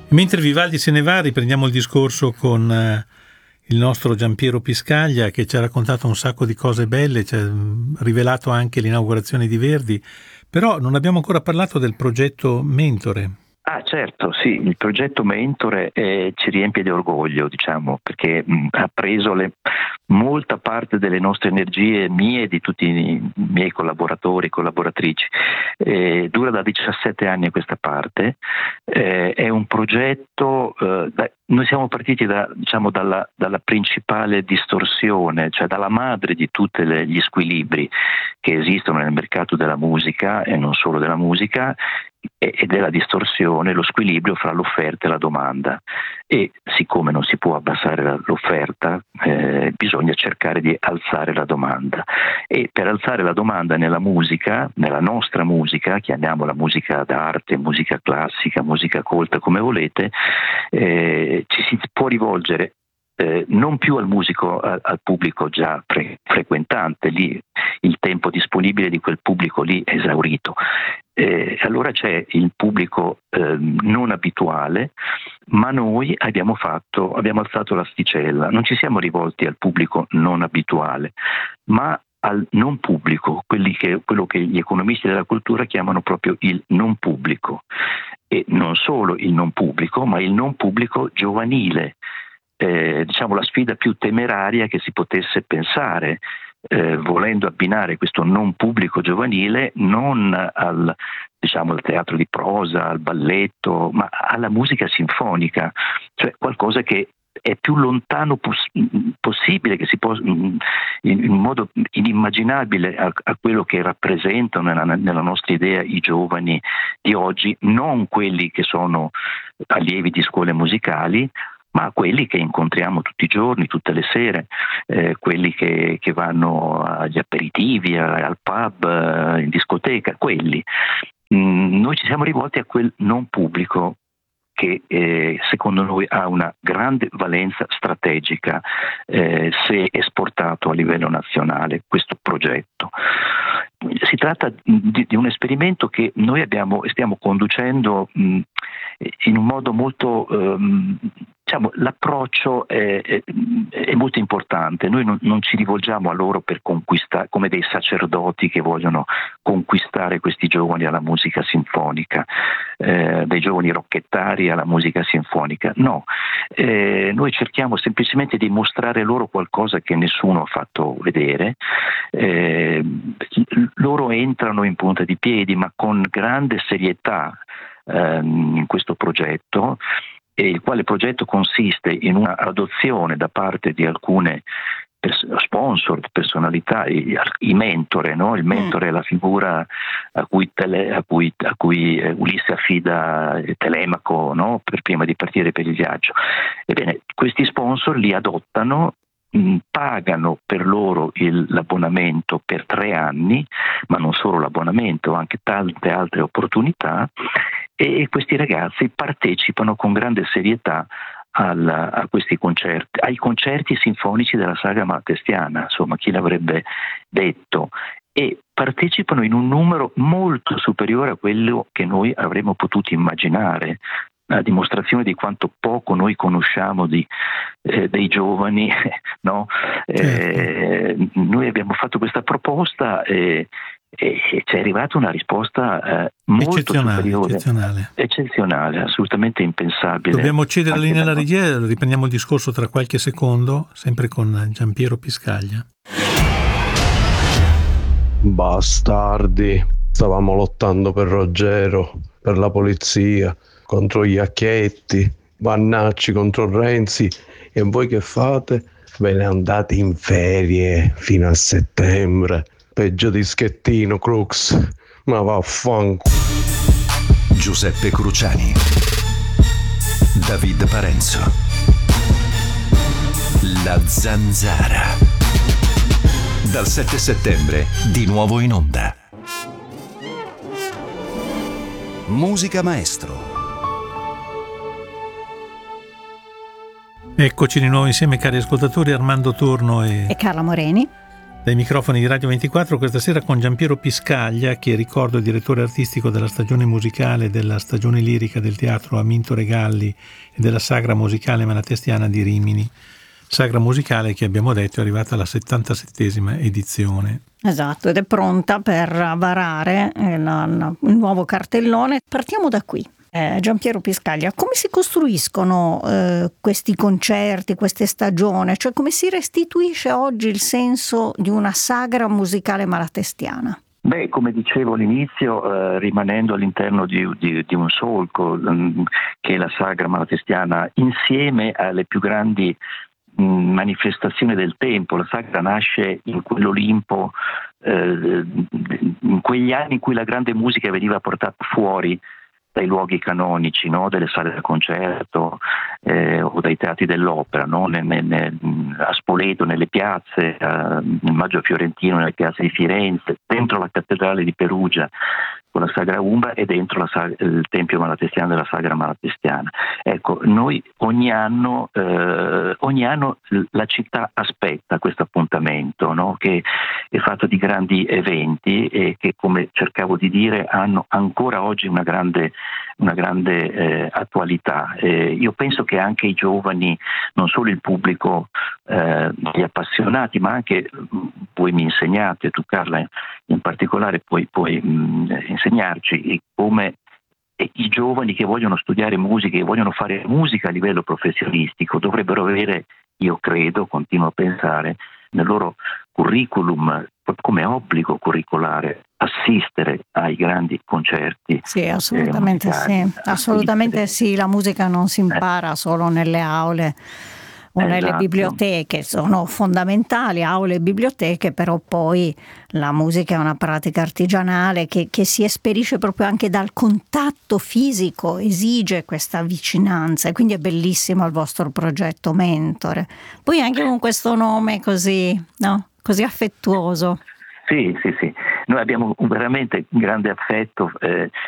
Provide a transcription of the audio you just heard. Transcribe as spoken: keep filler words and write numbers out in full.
Mentre Vivaldi se ne va, riprendiamo il discorso con eh, il nostro Giampiero Piscaglia, che ci ha raccontato un sacco di cose belle, ci ha rivelato anche l'inaugurazione di Verdi, però non abbiamo ancora parlato del progetto Mentore. Ah certo, sì, il progetto Mentore eh, ci riempie di orgoglio, diciamo, perché mh, ha preso le, molta parte delle nostre energie, mie e di tutti i miei collaboratori e collaboratrici. Eh, dura da diciassette anni a questa parte, eh, è un progetto, eh, da, noi siamo partiti da, diciamo, dalla, dalla principale distorsione, cioè dalla madre di tutti gli squilibri che esistono nel mercato della musica e non solo della musica, e della distorsione, lo squilibrio fra l'offerta e la domanda. E siccome non si può abbassare l'offerta, eh, bisogna cercare di alzare la domanda. E per alzare la domanda nella musica, nella nostra musica, chiamiamola musica d'arte, musica classica, musica colta, come volete, eh, ci si può rivolgere Eh, non più al musico, a, al pubblico già fre- frequentante, lì il tempo disponibile di quel pubblico lì è esaurito. Eh, allora c'è il pubblico eh, non abituale, ma noi abbiamo fatto, abbiamo alzato l'asticella, non ci siamo rivolti al pubblico non abituale, ma al non pubblico, quelli che, quello che gli economisti della cultura chiamano proprio il non pubblico, e non solo il non pubblico, ma il non pubblico giovanile. Eh, diciamo la sfida più temeraria che si potesse pensare, eh, volendo abbinare questo non pubblico giovanile non al, diciamo, al teatro di prosa, al balletto, ma alla musica sinfonica, cioè qualcosa che è più lontano poss- possibile, che si può in, in modo inimmaginabile a, a quello che rappresentano nella, nella nostra idea i giovani di oggi, non quelli che sono allievi di scuole musicali, ma quelli che incontriamo tutti i giorni, tutte le sere, eh, quelli che, che vanno agli aperitivi, al pub, eh, in discoteca, quelli. Mm, noi ci siamo rivolti a quel non pubblico che eh, secondo noi ha una grande valenza strategica eh, se esportato a livello nazionale, questo progetto. Si tratta di, di un esperimento che noi abbiamo, stiamo conducendo mh, in un modo molto, ehm, diciamo, l'approccio è, è, è molto importante. Noi non, non ci rivolgiamo a loro per conquistare, come dei sacerdoti che vogliono conquistare questi giovani alla musica sinfonica, eh, dei giovani rocchettari alla musica sinfonica. No, eh, noi cerchiamo semplicemente di mostrare loro qualcosa che nessuno ha fatto vedere. Eh, loro entrano in punta di piedi, ma con grande serietà ehm, in questo progetto, e il quale progetto consiste in una adozione da parte di alcune pers- sponsor, personalità, i, i mentore, no? Il mentore mm. è la figura a cui, tele, a cui, a cui eh, Ulisse affida Telemaco, no? Per prima di partire per il viaggio. Ebbene, questi sponsor li adottano, pagano per loro il, l'abbonamento per tre anni, ma non solo l'abbonamento, anche tante altre opportunità, e questi ragazzi partecipano con grande serietà al, a questi concerti, ai concerti sinfonici della saga maltestiana, insomma, chi l'avrebbe detto, e partecipano in un numero molto superiore a quello che noi avremmo potuto immaginare, a dimostrazione di quanto poco noi conosciamo di, eh, dei giovani, no? Eh, noi abbiamo fatto questa proposta e, e ci è arrivata una risposta eh, molto eccezionale, superiore, eccezionale, eccezionale, assolutamente impensabile. Dobbiamo cedere la linea alla regia, riprendiamo il discorso tra qualche secondo, sempre con Giampiero Piscaglia. Bastardi, stavamo lottando per Ruggero, per la polizia, contro gli Acchietti, Vannacci contro Renzi, e voi che fate? Ve ne andate in ferie fino a settembre, peggio di Schettino, Crux, ma vaffanculo. Giuseppe Cruciani, David Parenzo, La Zanzara, dal sette settembre di nuovo in onda. Musica Maestro. Eccoci di nuovo insieme, cari ascoltatori, Armando Torno e, e Carla Moreni. Dai microfoni di Radio ventiquattro questa sera con Giampiero Piscaglia, che ricordo è direttore artistico della stagione musicale, della stagione lirica del teatro Aminto Regalli e della Sagra Musicale Malatestiana di Rimini. Sagra musicale che abbiamo detto è arrivata alla settantasettesima edizione. Esatto, ed è pronta per varare il, il nuovo cartellone. Partiamo da qui. Eh, Giampiero Piscaglia, come si costruiscono eh, questi concerti, queste stagioni? Cioè come si restituisce oggi il senso di una sagra musicale malatestiana? Beh, come dicevo all'inizio, eh, rimanendo all'interno di, di, di un solco mh, che è la sagra malatestiana, insieme alle più grandi mh, manifestazioni del tempo. La sagra nasce in quell'Olimpo, eh, in quegli anni in cui la grande musica veniva portata fuori dai luoghi canonici, no? Delle sale da concerto eh, o dai teatri dell'opera, no? ne, ne, ne, a Spoleto, nelle piazze, a, nel Maggio Fiorentino, nelle piazze di Firenze, dentro la cattedrale di Perugia con la Sagra Umbra e dentro la, il Tempio Malatestiano della Sagra Malatestiana. Ecco, noi ogni anno, eh, ogni anno la città aspetta questo appuntamento, no? Che è fatto di grandi eventi e che, come cercavo di dire, hanno ancora oggi una grande, una grande eh, attualità. Eh, io penso che anche i giovani, non solo il pubblico, eh, gli appassionati, ma anche voi mi insegnate, tu Carla in particolare puoi, puoi mh, insegnarci come i giovani che vogliono studiare musica, che vogliono fare musica a livello professionistico, dovrebbero avere, io credo, continuo a pensare, nel loro curriculum, come obbligo curricolare, assistere ai grandi concerti. Sì, assolutamente eh, sì, assolutamente sì, la musica non si impara solo nelle aule o nelle esatto. biblioteche, sono fondamentali aule e biblioteche, però poi la musica è una pratica artigianale che, che si esperisce proprio anche dal contatto fisico, esige questa vicinanza e quindi è bellissimo il vostro progetto Mentore. Poi anche con questo nome così, no? Così affettuoso. Sì, sì, sì. Noi abbiamo veramente grande affetto. Eh,